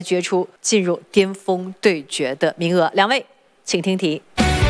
决出进入巅峰对决的名额。两位，请听题。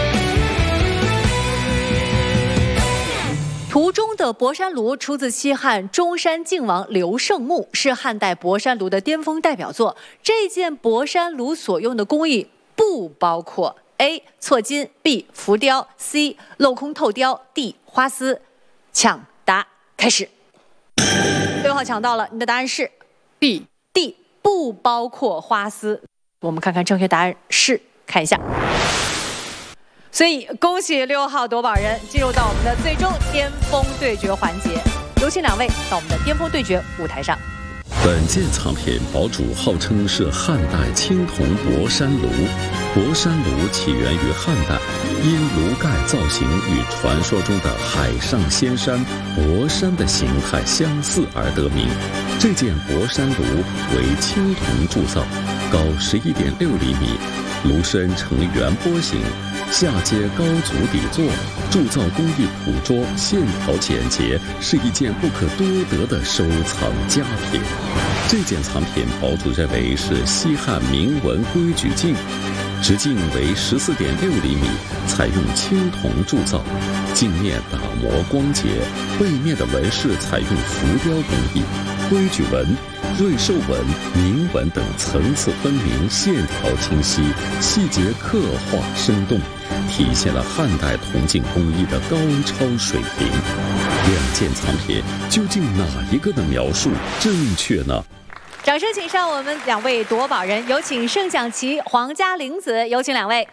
图中的博山炉出自西汉中山靖王刘胜墓，是汉代博山炉的巅峰代表作。这件博山炉所用的工艺不包括 A. 错金 B. 浮雕 C. 镂空透雕 D. 花丝。抢答开始。6号抢到了，你的答案是 D， 不包括花丝。我们看看正确答案是，看一下。所以恭喜6号夺宝人进入到我们的最终巅峰对决环节，有请两位到我们的巅峰对决舞台上。 本件藏品宝主号称是汉代青铜博山炉，博山炉起源于汉代，因炉盖造型与传说中的海上仙山博山的形态相似而得名。这件博山炉为青铜铸造，高11.6厘米，炉身呈圆波形，下接高足底座，铸造工艺朴拙，线条简洁，是一件不可多得的收藏佳品。这件藏品宝主认为是西汉铭文规矩镜，直径为14.6厘米，采用青铜铸造，镜面打磨光洁，背面的纹饰采用浮雕工艺，规矩纹、瑞兽纹、铭文等层次分明，线条清晰，细节刻画生动，体现了汉代铜镜工艺的高超水平。两件藏品究竟哪一个的描述正确呢？ 掌声请上我们两位夺宝人，有请盛享琪、皇家玲子，有请两位。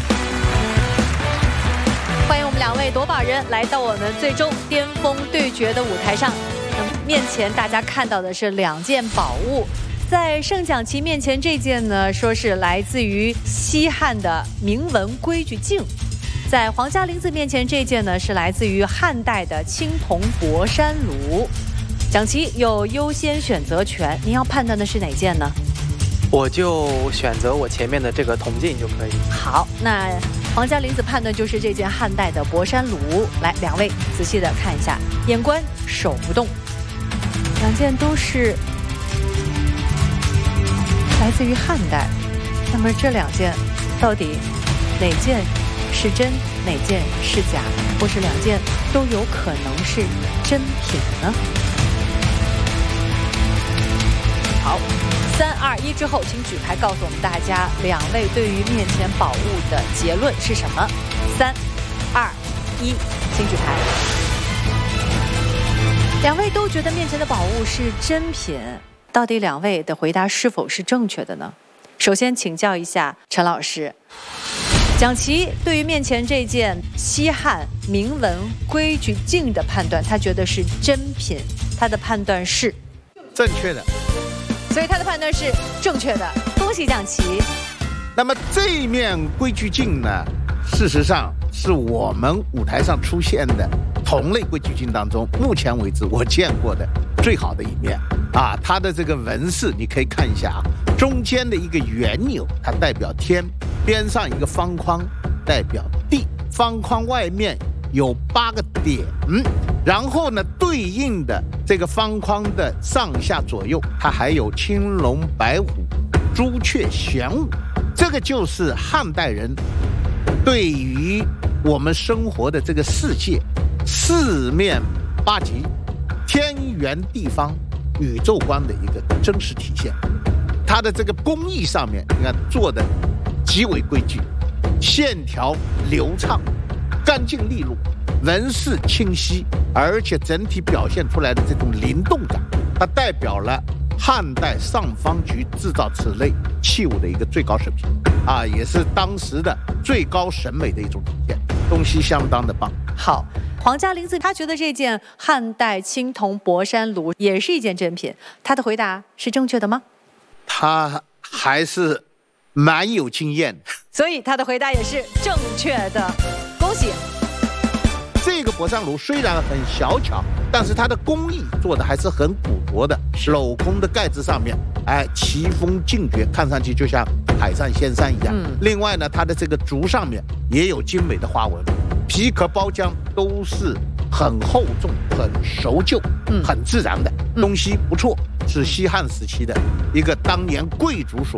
欢迎我们两位夺宝人来到我们最终巅峰对决的舞台上。面前大家看到的是两件宝物，在盛享琪面前这件呢，说是来自于西汉的铭文规矩镜；在皇家玲子面前这件呢，是来自于汉代的青铜博山炉。蒋琪有优先选择权，您要判断的是哪件呢？ 我就选择我前面的这个铜镜就可以。 好，那皇家玲子判断就是这件汉代的博山炉。来，两位仔细的看一下，眼观手不动。两件都是来自于汉代，那么这两件到底哪件是真，哪件是假，或是两件都有可能是真品呢？好，3、2、1之后，请举牌告诉我们大家，两位对于面前宝物的结论是什么？3、2、1，请举牌。两位都觉得面前的宝物是真品，到底两位的回答是否是正确的呢？首先请教一下陈老师，蒋琪对于面前这件西汉铭文规矩镜的判断，他觉得是真品，他的判断是正确的， 所以他的判断是正确的，恭喜蒋琪。 那么这一面规矩镜呢，事实上是我们舞台上出现的同类规矩镜当中，目前为止我见过的最好的一面啊！它的这个纹饰你可以看一下啊，中间的一个圆钮它代表天，边上一个方框代表地，方框外面有8个点，然后呢，对应的这个方框的上下左右，它还有青龙、白虎、朱雀、玄武，这个就是汉代人对于我们生活的这个世界四面八极、天圆地方、宇宙观的一个真实体现。它的这个工艺上面，你看做的极为规矩，线条流畅、干净利落，纹饰清晰，而且整体表现出来的这种灵动感，它代表了汉代上方局制造此类器物的一个最高水平啊，也是当时的最高审美的一种体现，东西相当的棒。 好，皇家玲子他觉得这件汉代青铜博山炉也是一件真品，他的回答是正确的吗？ 他还是蛮有经验的， 所以他的回答也是正确的，恭喜。 这个博山炉虽然很小巧，但是它的工艺做的还是很古拙的，镂空的盖子上面，奇峰劲绝，看上去就像海上仙山一样。另外呢，它的这个竹上面也有精美的花纹，皮壳包浆都是很厚重、很守旧、很自然的东西，不错，是西汉时期的一个当年贵族所